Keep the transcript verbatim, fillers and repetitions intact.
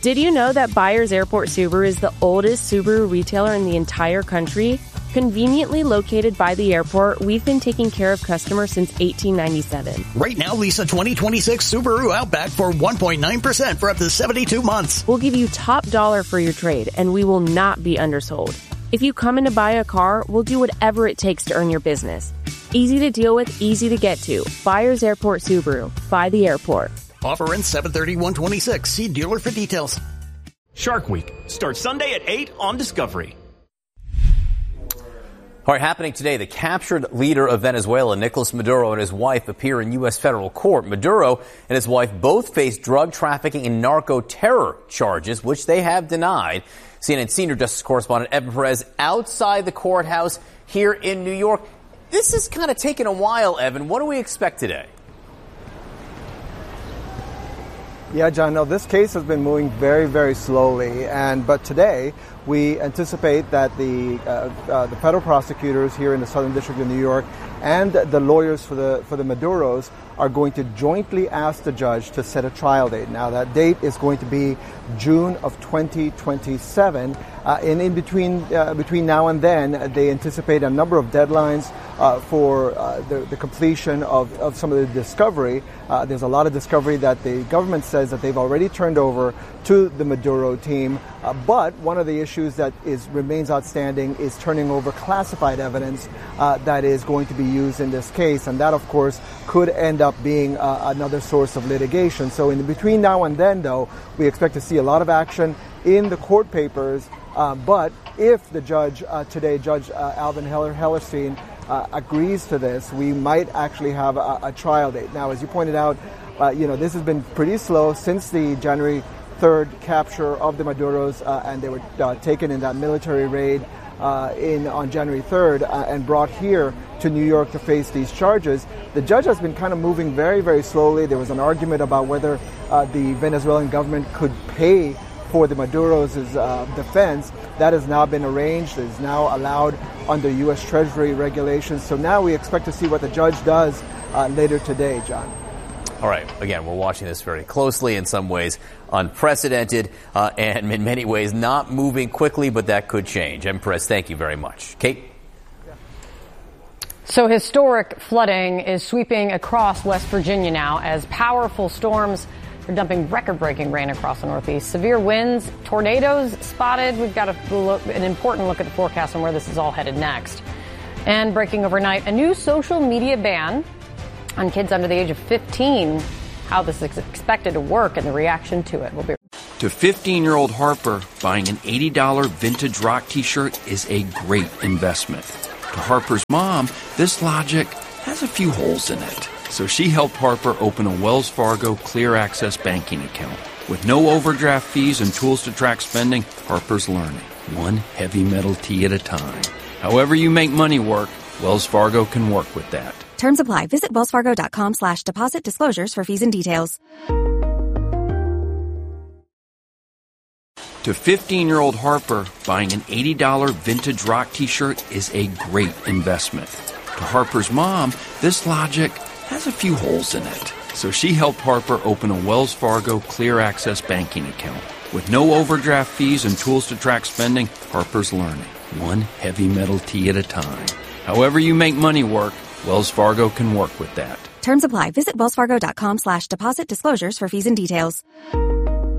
Did you know that Byers Airport Subaru is the oldest Subaru retailer in the entire country? Conveniently located by the airport, we've been taking care of customers since eighteen ninety-seven. Right now, lease a twenty twenty-six Subaru Outback for one point nine percent for up to seventy-two months. We'll give you top dollar for your trade, and we will not be undersold. If you come in to buy a car, we'll do whatever it takes to earn your business. Easy to deal with, easy to get to. Byers Airport Subaru. By the airport. Offer ends seven thirty one twenty-six. See dealer for details. Shark Week starts Sunday at eight on Discovery. All right, happening today, the captured leader of Venezuela, Nicolas Maduro, and his wife appear in U S federal court. Maduro and his wife both face drug trafficking and narco-terror charges, which they have denied. C N N senior justice correspondent Evan Perez outside the courthouse here in New York. This has kind of taken a while, Evan. What do we expect today? Yeah, John, no, this case has been moving very, very slowly, and but today we anticipate that the uh, uh, the federal prosecutors here in the Southern District of New York and the lawyers for the for the Maduros are going to jointly ask the judge to set a trial date. Now, that date is going to be June of twenty twenty-seven, uh, and in between uh, between now and then, they anticipate a number of deadlines uh, for uh, the, the completion of, of some of the discovery. Uh, there's a lot of discovery that the government says that they've already turned over to the Maduro team, uh, but one of the issues that is remains outstanding is turning over classified evidence uh, that is going to be used in this case, and that, of course, could end up being uh, another source of litigation. So in between now and then, though, we expect to see a lot of action in the court papers, uh, but if the judge uh, today, Judge uh, Alvin Heller Hellerstein, uh, agrees to this, we might actually have a, a trial date. Now, as you pointed out, uh, you know, this has been pretty slow since the January third capture of the Maduros, uh, and they were uh, taken in that military raid uh, in on January third uh, and brought here to New York to face these charges. The judge has been kind of moving very, very slowly. There was an argument about whether uh, the Venezuelan government could pay for the Maduros' uh, defense. That has now been arranged. It is now allowed under U S Treasury regulations. So now we expect to see what the judge does uh, later today, John. All right. Again, we're watching this very closely, in some ways unprecedented, uh, and in many ways not moving quickly, but that could change. Empress, thank you very much. Kate? So historic flooding is sweeping across West Virginia now as powerful storms are dumping record-breaking rain across the Northeast. Severe winds, tornadoes spotted. We've got a look, an important look at the forecast on where this is all headed next. And breaking overnight, a new social media ban on kids under the age of fifteen. How this is expected to work and the reaction to it will be. To fifteen-year-old Harper, buying an eighty dollars vintage rock T-shirt is a great investment. To Harper's mom, this logic has a few holes in it. So she helped Harper open a Wells Fargo Clear Access banking account. With no overdraft fees and tools to track spending, Harper's learning, one heavy metal tee at a time. However you make money work, Wells Fargo can work with that. Terms apply. Visit wellsfargo.com slash deposit disclosures for fees and details. To fifteen-year-old Harper, buying an eighty dollars vintage rock T-shirt is a great investment. To Harper's mom, this logic has a few holes in it. So she helped Harper open a Wells Fargo Clear Access banking account. With no overdraft fees and tools to track spending, Harper's learning, one heavy metal tee at a time. However you make money work, Wells Fargo can work with that. Terms apply. Visit wellsfargo.com slash deposit disclosures for fees and details.